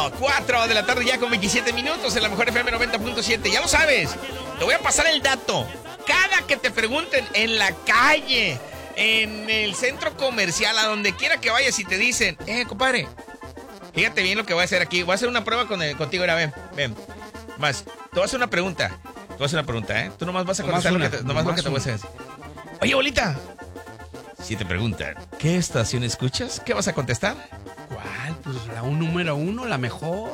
4 de la tarde ya con 27 minutos en la mejor FM 90.7. Ya lo sabes, te voy a pasar el dato. Cada que te pregunten en la calle, en el centro comercial, a donde quiera que vayas y te dicen, compadre, fíjate bien lo que voy a hacer aquí. Voy a hacer una prueba contigo. Ahora, ven. Más, te voy a hacer una pregunta. Tú nomás vas a contestar lo que te voy a hacer. Oye, bolita, si te preguntan, ¿qué estación escuchas? ¿Qué vas a contestar? ¿Cuál? Pues la número 1, la mejor.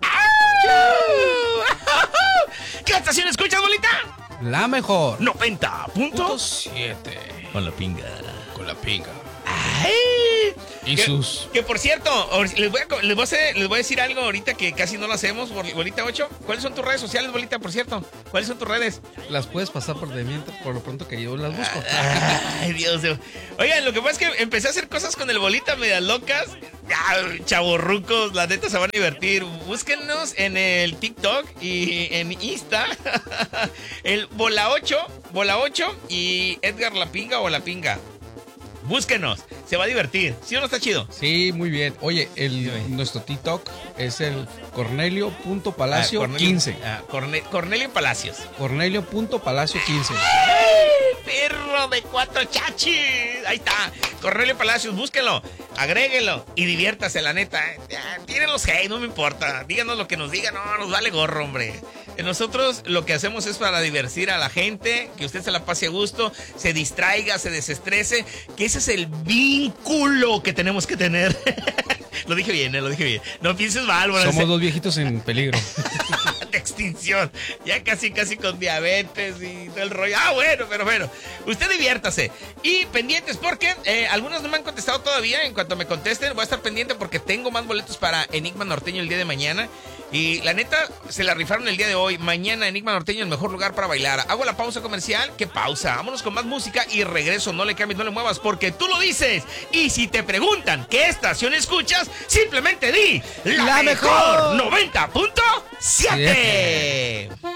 ¿Qué estación escuchas, bolita? La mejor. 90.7. Con la pinga. ¡Ay! Y que por cierto, les voy a decir algo ahorita que casi no lo hacemos, bolita 8. ¿Cuáles son tus redes sociales, bolita, por cierto? ¿Cuáles son tus redes? Las puedes pasar por de mientras, por lo pronto que yo las busco. Ay, Dios mío. Oigan, lo que pasa es que empecé a hacer cosas con el bolita medias locas. Chavorrucos, la neta se van a divertir. Búsquennos en el TikTok y en Insta. El Bola 8 y Edgar La Pinga o La Pinga. Búsquenos, se va a divertir. ¿Sí o no está chido? Sí, muy bien. Oye, nuestro TikTok es el Cornelio.Palacio15. Cornelio Palacios. Cornelio.Palacio15. Perro de 4 chachis. Ahí está. Cornelio Palacios, búsquenlo, agréguenlo y diviértase, la neta. Tienen los hate, no me importa. Díganos lo que nos digan, no nos vale gorro, hombre. Nosotros lo que hacemos es para divertir a la gente, que usted se la pase a gusto, se distraiga, se desestrese, que ese es el vínculo que tenemos que tener. Lo dije bien. No pienses mal, bueno, somos dos viejitos en peligro. De extinción. Ya casi con diabetes y todo el rollo. Bueno. Usted diviértase. Y pendientes porque algunos no me han contestado todavía. En cuanto me contesten, voy a estar pendiente porque tengo más boletos para Enigma Norteño el día de mañana. Y la neta, se la rifaron el día de hoy. Mañana Enigma Norteño, el mejor lugar para bailar. Hago la pausa comercial. ¿Qué pausa? Vámonos con más música y regreso. No le cambies, no le muevas, porque tú lo dices. Y si te preguntan qué estación escuchas, simplemente di la mejor 90.7.